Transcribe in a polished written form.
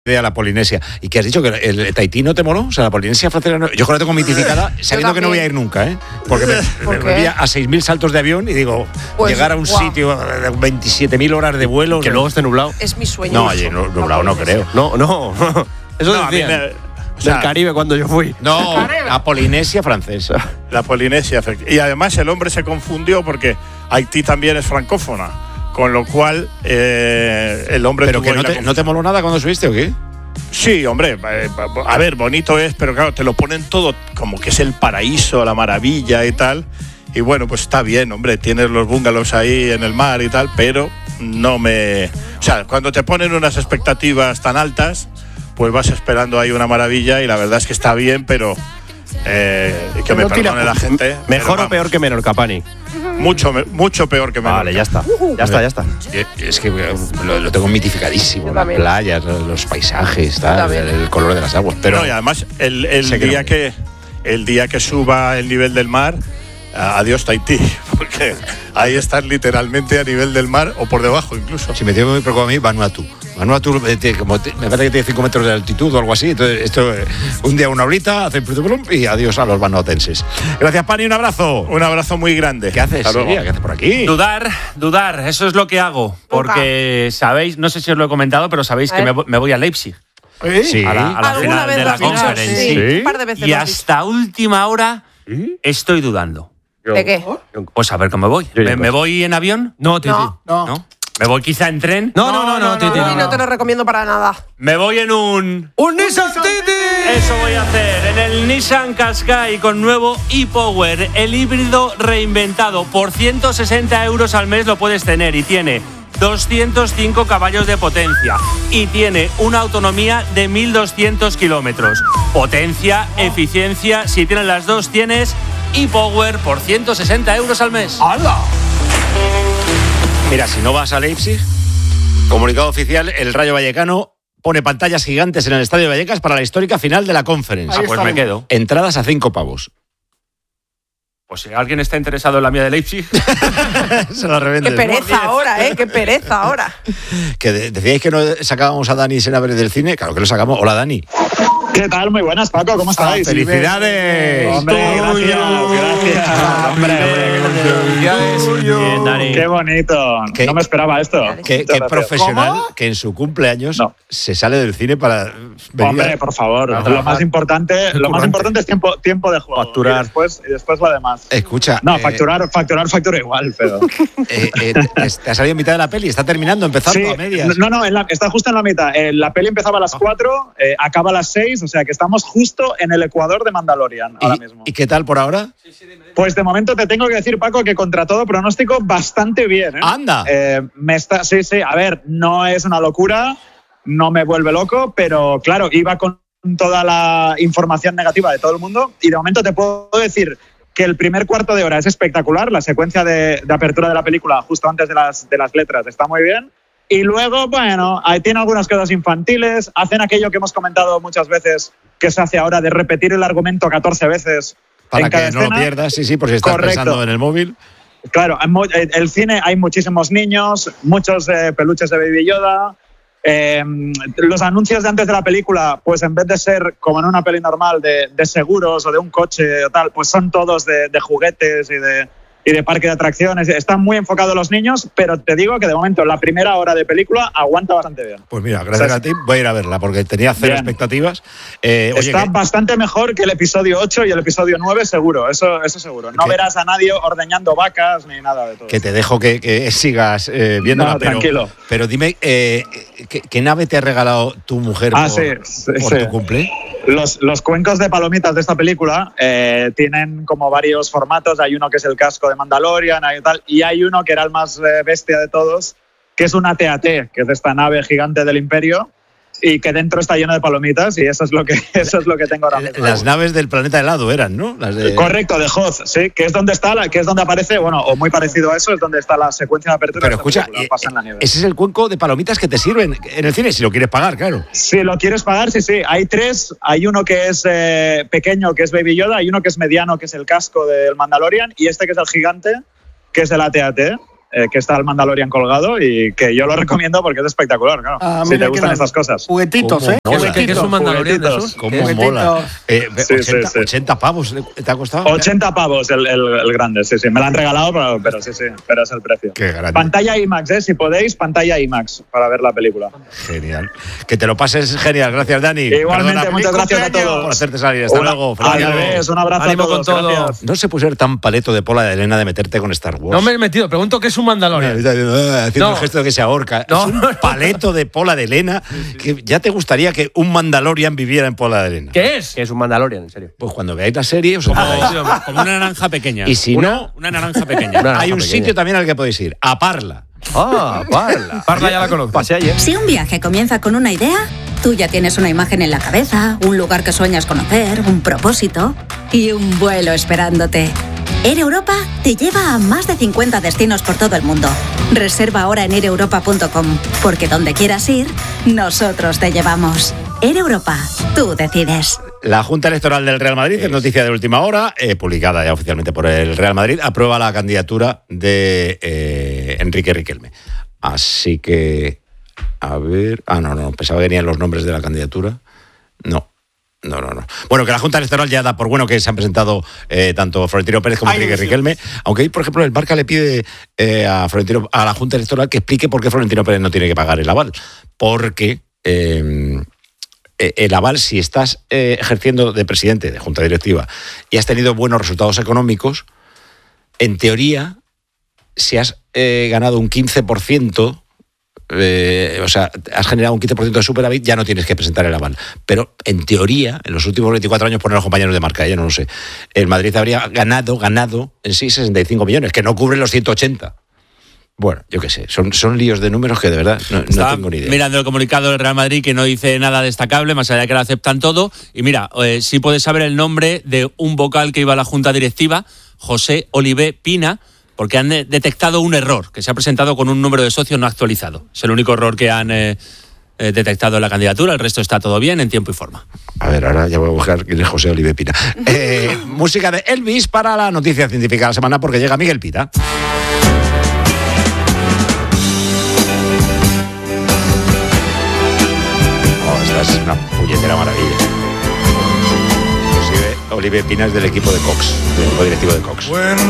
a la Polinesia. ¿Y qué has dicho? ¿Que el Tahití no te moló? O sea, la Polinesia francesa no. Yo creo que la tengo mitificada sabiendo que no voy a ir nunca, ¿eh? Porque me voy a 6.000 saltos de avión y digo, pues, llegar a un sitio de 27.000 horas de vuelo. Que luego esté nublado. Es mi sueño. No, oye, nublado no creo. No. Eso no, decían. Del Caribe cuando yo fui. No, la Polinesia francesa. La Polinesia. Y además el hombre se confundió porque Haití también es francófona. Con lo cual, el hombre... ¿Pero que no te moló nada cuando subiste o qué? Sí, hombre, a ver, bonito es, pero claro, te lo ponen todo como que es el paraíso, la maravilla y tal. Y bueno, pues está bien, hombre, tienes los bungalows ahí en el mar y tal, pero no me... O sea, cuando te ponen unas expectativas tan altas, pues vas esperando ahí una maravilla y la verdad es que está bien, pero... que me perdone la gente. ¿Mejor o peor que Menorca, Mucho peor que Menorca. Vale, ya está. Ya está. Es que lo tengo mitificadísimo. Las playas, los paisajes, tal, el color de las aguas. Pero no, y además, el día que suba el nivel del mar, adiós Tahití, porque ahí estás literalmente a nivel del mar o por debajo incluso. Si me tengo muy preocupado a mí, Vanuatu, me parece que tiene 5 metros de altitud o algo así. Entonces, esto un día una horita, hacen y adiós a los vanuatenses. Gracias, Pani, un abrazo. Un abrazo muy grande. ¿Qué haces? ¿Qué haces por aquí? Dudar, eso es lo que hago. Porque sabéis, no sé si os lo he comentado, pero sabéis que me voy a Leipzig. Sí. A la final de la conferencia. Sí. Un par de veces. Y hasta última hora estoy dudando. ¿De qué? Pues a ver cómo me voy. ¿Me voy en avión? No, Titi. ¿No? ¿Me voy quizá en tren? No, Titi. No te lo recomiendo para nada. Me voy en un Nissan Titi. Eso voy a hacer, en el Nissan Qashqai con nuevo e-Power, el híbrido reinventado. Por 160 euros al mes lo puedes tener y tiene 205 caballos de potencia y tiene una autonomía de 1.200 kilómetros. Potencia, eficiencia, si tienes las dos tienes e-Power por 160 euros al mes. ¡Hala! Mira, si no vas a Leipzig, comunicado oficial, el Rayo Vallecano pone pantallas gigantes en el Estadio de Vallecas para la histórica final de la Conference. Pues me quedo. Entradas a 5 pavos. Pues si alguien está interesado en la mía de Leipzig, se la revenden. Qué pereza ahora, qué pereza ahora. Que decíais que no sacábamos a Dani Senabre del cine. Claro que lo sacamos. Hola, Dani. ¿Qué tal? Muy buenas, Paco. ¿Cómo estáis? ¡Felicidades! Hombre, gracias. Hombre, felicidades. Bien, Dani. Qué bonito. No me esperaba esto. Qué profesional que en su cumpleaños se sale del cine para venir. Hombre, por favor. Lo más importante es tiempo de juego. Facturar. Y después lo demás. Escucha. No, factura igual, pero. ¿Te ha salido en mitad de la peli? ¿Está terminando? ¿Empezando a medias? No, está justo en la mitad. La peli empezaba a las 4, acaba a las 6, o sea que estamos justo en el ecuador de Mandalorian ahora mismo. ¿Y qué tal por ahora? Pues de momento te tengo que decir, Paco, que contra todo pronóstico bastante bien. ¡Anda! Sí, a ver, no es una locura, no me vuelve loco, pero claro, iba con toda la información negativa de todo el mundo y de momento te puedo decir que el primer cuarto de hora es espectacular, la secuencia de apertura de la película justo antes de las letras está muy bien. Y luego, bueno, tiene algunas cosas infantiles, hacen aquello que hemos comentado muchas veces que se hace ahora de repetir el argumento 14 veces para en cada que no escena. Lo pierdas, sí, por si estás pensando en el móvil. Claro, el cine hay muchísimos niños, muchos peluches de Baby Yoda. Los anuncios de antes de la película, pues en vez de ser como en una peli normal de seguros o de un coche o tal, pues son todos de juguetes y de parque de atracciones. Están muy enfocados los niños, pero te digo que de momento la primera hora de película aguanta bastante bien. Pues mira, gracias a ti voy a ir a verla porque tenía cero expectativas. Está bastante mejor que el episodio 8 y el episodio 9 seguro, eso seguro. No verás a nadie ordeñando vacas ni nada de todo. Que te dejo que sigas viéndola, tranquilo. Pero dime, ¿qué nave te ha regalado tu mujer por tu cumple? Los cuencos de palomitas de esta película tienen como varios formatos. Hay uno que es el casco de Mandalorian y hay uno que era el más bestia de todos, que es un AT-AT, que es de esta nave gigante del Imperio y que dentro está lleno de palomitas y eso es lo que tengo ahora mismo. Las naves del planeta helado eran, ¿no? Correcto, de Hoth, sí, que es donde aparece, bueno, o muy parecido a eso, es donde está la secuencia de apertura. Pero escucha, pasa en la nieve. Ese es el cuenco de palomitas que te sirven en el cine, si lo quieres pagar, claro. Si lo quieres pagar, sí. Hay 3, hay uno que es pequeño, que es Baby Yoda, hay uno que es mediano, que es el casco del Mandalorian, y este que es el gigante, que es el AT-AT. que está el Mandalorian colgado y que yo lo recomiendo porque es espectacular, claro. Si te gustan estas cosas. Juguetitos, ¿eh? ¿Qué es un Mandalorian de esos? ¿Cómo mola? 80 pavos te ha costado. 80 pavos el grande, sí. Me lo han regalado, pero es el precio. Qué grande. Pantalla IMAX, si podéis, pantalla IMAX para ver la película. Genial. Que te lo pases genial. Gracias, Dani. Igualmente, muchas gracias a todos. Por hacerte salir. Hasta luego. Un abrazo Ánimo a todos. con todo. Gracias. No se puede ser tan paleto de Pola de Elena de meterte con Star Wars. No me he metido. Pregunto qué es un Mandalorian. Haciendo el gesto de que se ahorca. No. Es un paleto de Pola de Elena que ya te gustaría que un Mandalorian viviera en Pola de Elena. ¿Qué es? Que es un Mandalorian, en serio. Pues cuando veáis la serie os enteráis. Como una naranja pequeña. Y si no, una naranja pequeña. hay un sitio también al que podéis ir. A Parla. Ah, Parla. Parla ya la conozco. Pasé ayer. Si un viaje comienza con una idea, tú ya tienes una imagen en la cabeza, un lugar que sueñas conocer, un propósito y un vuelo esperándote. Air Europa te lleva a más de 50 destinos por todo el mundo. Reserva ahora en aireuropa.com, porque donde quieras ir, nosotros te llevamos. Air Europa, tú decides. La Junta Electoral del Real Madrid, es noticia de última hora, publicada ya oficialmente por el Real Madrid, aprueba la candidatura de Enrique Riquelme. Así que, a ver... no, pensaba que venían los nombres de la candidatura. No. Bueno, que la Junta Electoral ya da por bueno que se han presentado tanto Florentino Pérez como Enrique Riquelme, aunque hoy, por ejemplo, el Barça le pide a la Junta Electoral que explique por qué Florentino Pérez no tiene que pagar el aval. Porque... el aval, si estás ejerciendo de presidente de junta directiva y has tenido buenos resultados económicos, en teoría, si has ganado un 15%, o sea, has generado un 15% de superávit, ya no tienes que presentar el aval. Pero en teoría, en los últimos 24 años, ponen los compañeros de marca, yo no lo sé, el Madrid habría ganado en sí 65 millones, que no cubren los 180. Bueno, yo qué sé, son líos de números que de verdad no tengo ni idea. Mirando el comunicado del Real Madrid, que no dice nada destacable, más allá de que lo aceptan todo. Y mira, sí puedes saber el nombre de un vocal que iba a la Junta Directiva, José Olivé Pina, porque han detectado un error, que se ha presentado con un número de socios no actualizado. Es el único error que han detectado en la candidatura, el resto está todo bien, en tiempo y forma. A ver, ahora ya voy a buscar quién es José Olivé Pina. Música de Elvis para la noticia científica de la semana, porque llega Miguel Pita. Es una puñetera maravilla. Inclusive Olivé Pina es del equipo de Cox, del equipo directivo de Cox.